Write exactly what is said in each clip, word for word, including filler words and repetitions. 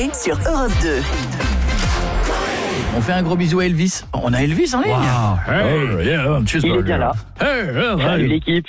l'été sur Europe deux. On fait un gros bisou à Elvis. On a Elvis en ligne. Wow. Hey, yeah, Il est bien là. Hey, yeah, Salut l'équipe.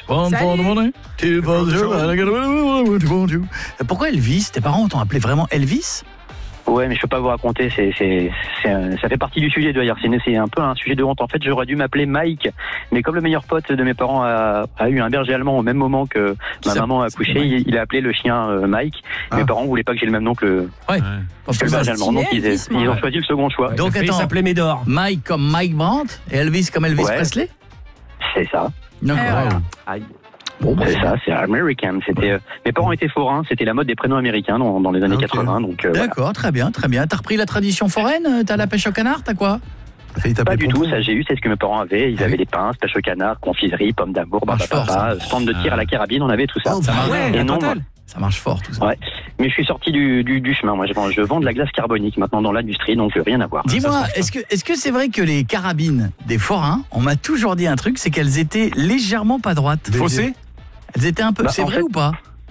Pourquoi Elvis? Tes parents t'ont appelé vraiment Elvis? Ouais, mais je peux pas vous raconter, c'est, c'est, c'est, un- ça fait partie du sujet d'ailleurs. C'est, une- c'est un peu un sujet de honte. En fait, j'aurais dû m'appeler Mike, mais comme le meilleur pote de mes parents a, a eu un berger allemand au même moment que Qui ma s'appelle- maman a accouché, il, il a appelé le chien euh, Mike. Ah. Mes parents voulaient pas que j'ai le même nom que le, Ouais. Parce que que le ça, berger allemand, donc ils, Elvis, moi. ils ont choisi le second choix. Donc, il attends. s'appelait Médor. Mike comme Mike Brandt et Elvis comme Elvis Ouais. Presley? C'est ça. D'accord. Eh, voilà. Aïe. Bon, bah, C'est ça, c'est American. C'était, euh, mes parents étaient forains, c'était la mode des prénoms américains dans, dans les années Ok. quatre-vingts. Donc, euh, voilà. D'accord, très bien, très bien. T'as repris la tradition foraine? T'as la pêche au canard? T'as quoi? Pas du tout, ça j'ai eu, c'est ce que mes parents avaient. Ils Ah avaient oui. des pinces, pêche au canard, confiserie, pommes d'amour, Marche fort, bababa, stand de tir à la carabine, on avait tout ça. Ça marche, Ouais, Et la non, totale. ça marche fort tout ça. Ouais. Mais je suis sorti du, du, du chemin. Moi, je vends, je vends de la glace carbonique maintenant dans l'industrie, donc euh, rien à voir. Dis-moi, est-ce que est-ce que c'est vrai que les carabines des forains, on m'a toujours dit un truc, c'est qu'elles étaient légèrement pas droites. Faussé. Elles étaient un peu. Bah, c'est en vrai fait- ou pas?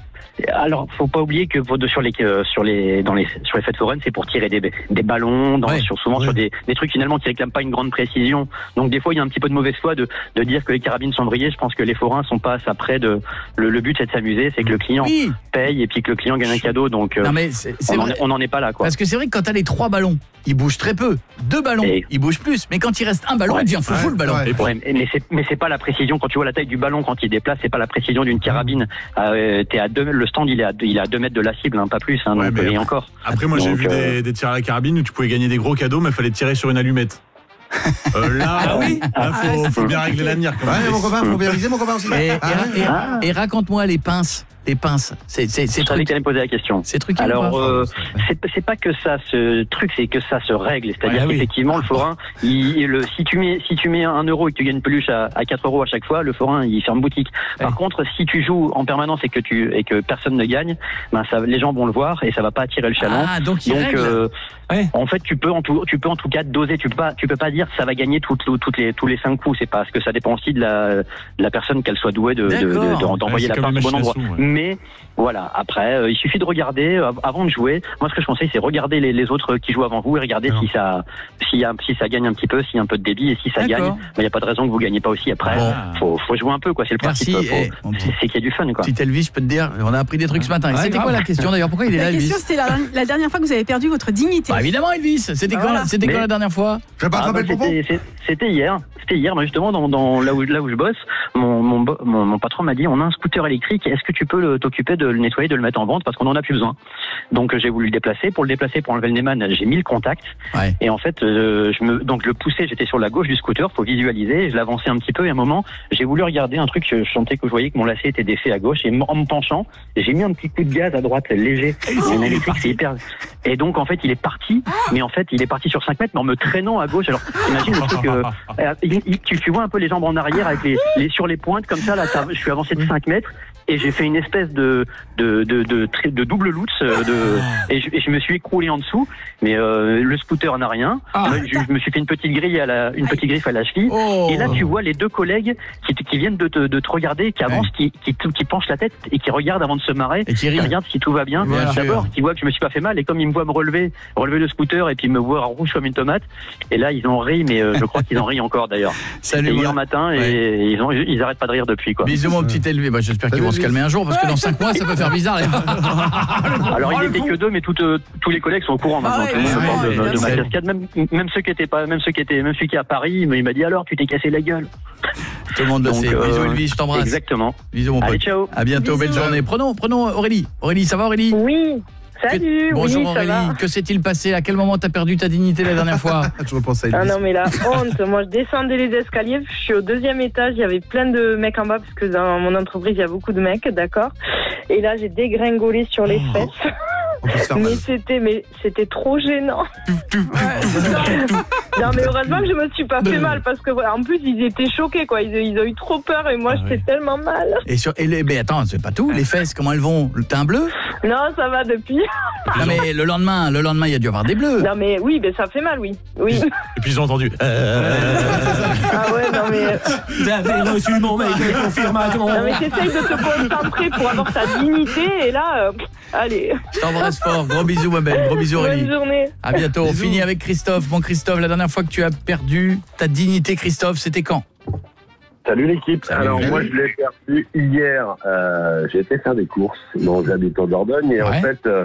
Alors, faut pas oublier que pour- sur les euh, sur les dans les sur les fêtes foraines, c'est pour tirer des, des ballons, dans, Ouais. sur, souvent Ouais. sur des, des trucs finalement qui réclament pas une grande précision. Donc des fois, il y a un petit peu de mauvaise foi de, de dire que les carabines sont brillées. Je pense que les forains sont pas ça près de. Le, le but c'est de s'amuser, c'est que le client Oui. paye et puis que le client gagne un cadeau. Donc euh, Non mais c'est c'est on, en, vrai. est- on en est pas là, quoi. Parce que c'est vrai que quand t'as les trois ballons, ils bougent très peu. Deux ballons, Et- ils bougent plus. Mais quand il reste un ballon, Ouais. il devient fou fou le ballon. Ouais. Ouais, mais c'est mais c'est pas la précision quand tu vois la taille du ballon quand il déplace, c'est pas la précision d'une carabine. Euh, t'es à deux, le stand il est à deux, il est à deux mètres de la cible, hein, pas plus, hein, Ouais, donc, mais et encore. Après, moi, j'ai Donc, vu euh, des, des tirs à la carabine où tu pouvais gagner des gros cadeaux, mais il fallait tirer sur une allumette. Euh, là, Ah oui là, faut, Ah, faut bien régler la mire. comme on Ouais, dit. mon copain, faut bien viser mon copain aussi. Et, et- Ah, et- Ah. et raconte-moi les pinces. Les pinces. C'est c'est c'est Je savais truc. qu'elle allait me poser la question. C'est truqué ou Alors, pas euh, c'est c'est pas que ça se truc, c'est que ça se règle. C'est-à-dire Ouais, oui. qu'effectivement, le forain, il, il- le, si tu mets si tu mets un euro et que tu gagnes une peluche à, à quatre euros à chaque fois, le forain il ferme boutique. Par Ouais. contre, si tu joues en permanence et que tu et que personne ne gagne, ben ça, les gens vont le voir et ça va pas attirer le chaland. Ah, donc il Donc, règle. euh, Ouais. en fait, tu peux en tout, tu peux en tout cas doser. Tu peux pas, tu peux pas dire ça va gagner toutes, toutes les, tous les cinq coups. C'est parce que ça dépend aussi de la, de la personne qu'elle soit douée de, de, de- D'accord. de- d'envoyer Ouais, c'est la comme pince les au bon endroit. machines à sous, ouais. Mais voilà. Après, euh, il suffit de regarder euh, avant de jouer. Moi, ce que je conseille, c'est regarder les, les autres qui jouent avant vous et regarder Alors. si ça, si, y a, si ça gagne un petit peu, s'il y a un peu de débit et si ça D'accord. gagne, il n'y a pas de raison que vous gagnez pas aussi. Après, Bon. faut, faut jouer un peu, quoi. C'est le Merci. principe. eh, Faut- mon petit, c'est qu'il y a du fun, quoi. petit Elvis, je peux te dire, on a appris des trucs ce matin. Et Ouais, C'était grave. quoi la question d'ailleurs? Pourquoi il est là, La Elvis? question, c'était la, la dernière fois que vous avez perdu votre dignité. Bah évidemment, Elvis. C'était Ah, quand, voilà. c'était quand Mais- la dernière fois? Je vais pas Ah, attraper bah, le pompon. c'était- c'est- C'était hier. C'était hier, moi, justement, dans, dans là où là où je bosse, mon mon, bo- mon, mon patron m'a dit on a un scooter électrique. Est-ce que tu peux le- t'occuper de le nettoyer, de le mettre en vente parce qu'on en a plus besoin. Donc euh, j'ai voulu le déplacer. Pour le déplacer, pour enlever le Neyman, j'ai mis le contact. Ouais. Et en fait, euh, je me donc je le poussais. J'étais sur la gauche du scooter. Faut visualiser. Je l'avançais un petit peu. Et à un moment, j'ai voulu regarder un truc. Je sentais que je voyais que mon lacet était défait à gauche. Et en me penchant, j'ai mis un petit coup de gaz à droite léger. Un électrique, c'est hyper. Et donc en fait, il est parti. Mais en fait, il est parti sur cinq mètres, mais en me traînant à gauche. Alors imagine le truc. euh, euh, il- il- tu, tu vois un peu les jambes en arrière avec les, les sur les pointes comme ça. Là, ça- je suis avancé de cinq mètres. Et j'ai fait une espèce de de de de, de, de double lutz euh, de et je, et je me suis écroulé en dessous, mais euh, le scooter n'a rien. Ah. Moi, je, je me suis fait une petite grille à la une petite griffe à la cheville. Oh. Et là, tu vois les deux collègues qui, te- qui viennent de te, de te regarder, qui avancent, qui, qui, qui penchent la tête et qui regardent avant de se marrer. Et qui rit. Qui regardent si tout va bien. Bien sûr. D'abord, qui voient que je me suis pas fait mal et comme ils me voient me relever, relever le scooter et puis me voir rouge comme une tomate. Et là, ils ont ri, mais euh, je crois qu'ils en rient encore d'ailleurs. Salut. C'était hier voilà. matin et Ouais. ils ont ils arrêtent pas de rire depuis, quoi. Bisous mon petit Elvis. Bah, j'espère qu'ils Salut, vont se Elvis. calmer un jour parce que dans cinq mois ça peut faire bizarre. les- Alors il n'était que deux, mais toutes, euh, tous les collègues sont au courant maintenant. Ah ouais, Tout le monde ouais, parle ouais, de, de ouais, ma c'est- cascade, même, même ceux qui étaient pas, même ceux qui étaient, même celui qui est à Paris, il m'a il m'a dit alors tu t'es cassé la gueule. Tout le monde le Donc, sait. euh, Bisous Elvis, je t'embrasse. Exactement. Bisous mon pote. Allez, ciao. À bientôt, Bisous. belle journée. Prenons, prenons Aurélie. Aurélie, ça va Aurélie? Oui, salut, Bonjour oui, ça Aurélie. va. Que s'est-il passé? À quel moment t'as perdu ta dignité la dernière fois? Je repense à Elvis. Ah non, mais la honte. Moi, je descendais les escaliers, je suis au deuxième étage, il y avait plein de mecs en bas, parce que dans mon entreprise, il y a beaucoup de mecs, d'accord. Et là, j'ai dégringolé sur les Oh. fesses. On peut se faire mal. Mais c'était, mais c'était trop gênant. Non, mais heureusement que je me suis pas fait mal, parce que, voilà, en plus, ils étaient choqués, quoi. Ils, ils ont eu trop peur, et moi, Ah j'étais oui. tellement mal. Et sur, et les, mais attends, c'est pas tout. Les fesses, comment elles vont? Le teint bleu? Non, ça va depuis. Non mais le lendemain, le lendemain, il y a dû y avoir des bleus. Non mais oui, mais ça fait mal, oui. Oui. Et puis j'ai entendu. Euh... Ah ouais, non mais. Vous avez reçu mon mail de confirmation. Non mais t'essayes de te concentrer pour avoir ta dignité et là, euh, allez. Je t'embrasse fort. Gros bisous, ma belle. Gros bisous, Aurélie. Bonne journée. À bientôt. On Bisous. finit avec Christophe. Bon Christophe, la dernière fois que tu as perdu ta dignité, Christophe, c'était quand? Salut l'équipe. Salut, Alors salut. moi je l'ai perdu hier. Euh, j'ai été faire des courses. Bon, j'habite en Dordogne et Ouais. en fait, euh,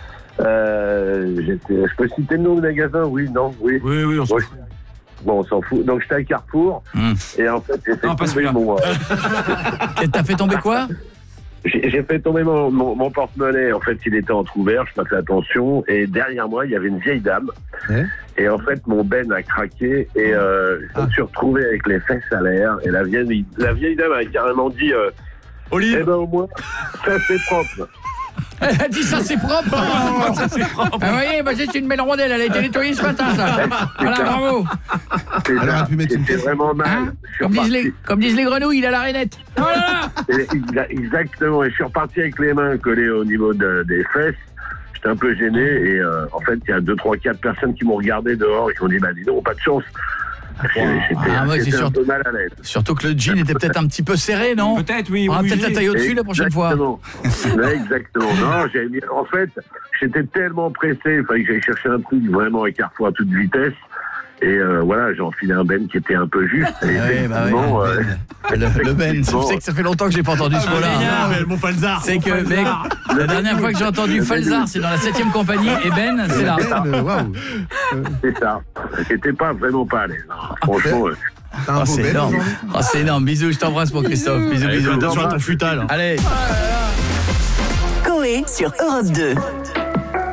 euh, j'étais. Je peux citer le nom du magasin? Oui, non, oui. Oui, oui, on s'en Bon, fout. je- bon, on s'en fout. Donc j'étais à Carrefour Hum. et en fait j'ai fait Non, pas tomber celui-là. mon. euh, T'as fait tomber quoi? j'ai j'ai fait tomber mon, mon, mon porte-monnaie. En fait, il était entrouvert. Je pas fait attention et derrière moi il y avait une vieille dame. Ouais. Et en fait, mon ben a craqué et euh, je me suis retrouvé avec les fesses à l'air. Et la vieille, la vieille dame a carrément dit euh, eh Olive, ben au moins, ça c'est propre. Elle a dit ça, c'est propre. Ça, c'est propre. Ah, vous voyez, bah, c'est une belle rondelle. Elle a été nettoyée ce matin, ça. Voilà, bravo. C'est Elle aurait ça. pu mettre une C'était caisse. vraiment mal. Hein Je suis comme, disent reparti. les, comme disent les grenouilles, il a la rainette. Oh là là. Et exa- Exactement. Et je suis reparti avec les mains collées au niveau de- des fesses. J'étais un peu gêné et euh, en fait, il y a deux, trois, quatre personnes qui m'ont regardé dehors et qui m'ont dit, bah dis donc, pas de chance. J'étais Ah, ouais, c'est j'étais sûr. un peu mal à l'aise. Surtout que le jean était peut-être un petit peu serré, non? Peut-être, oui. On aura oui, peut-être oui. la taille au-dessus la prochaine fois. Exactement. Ouais, exactement. Non, j'avais mis... En fait, j'étais tellement pressé, il fallait que j'aille chercher un truc vraiment à Carrefour à toute vitesse. Et euh, voilà, j'ai enfilé un ben qui était un peu juste. Et Ouais, bah effectivement, ouais. euh, Le, le Ben, c'est Bon. c'est que ça fait longtemps que j'ai pas entendu ce mot-là. ah, mais mon Falzar. C'est que, mec, la dernière fois que j'ai entendu Falzar, c'est dans la septième compagnie, et Ben, c'est là. Ben, euh, waouh. c'est ça. J'étais pas vraiment pas à l'aise. hein. Franchement, euh, T'as un Oh, beau c'est Ben énorme. aujourd'hui. Oh, c'est énorme. Bisous, je t'embrasse, mon Christophe. Bisous, Allez, fais bisous. attention à ton futal. Allez. Coé sur Europe deux.